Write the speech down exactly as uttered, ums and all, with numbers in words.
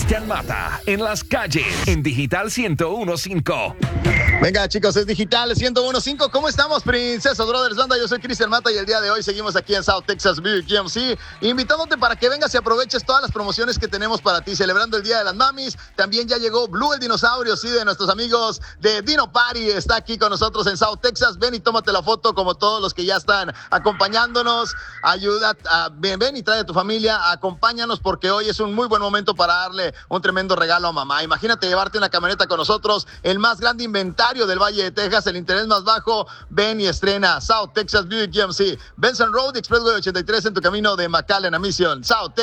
Cristian Mata en las calles en Digital ciento uno punto cinco. Venga, chicos, es Digital ciento uno punto cinco. ¿Cómo estamos, Princesa Brothers Banda? Yo soy Cristian Mata y el día de hoy seguimos aquí en South Texas Beer G M C, invitándote para que vengas y aproveches todas las promociones que tenemos para ti, celebrando el Día de las Mamis. También ya llegó Blue el dinosaurio, sí, de nuestros amigos de Dino Party. Está aquí con nosotros en South Texas. Ven y tómate la foto como todos los que ya están acompañándonos. Ayuda, a, ven, ven y trae a tu familia, acompáñanos porque hoy es un muy buen momento para darle un tremendo regalo a mamá. Imagínate llevarte una camioneta con nosotros, el más grande inventario del Valle de Texas, el interés más bajo. Ven y estrena South Texas Buick G M C, Benson Road, Expressway ochenta y tres en tu camino de McAllen a Mission. South Texas.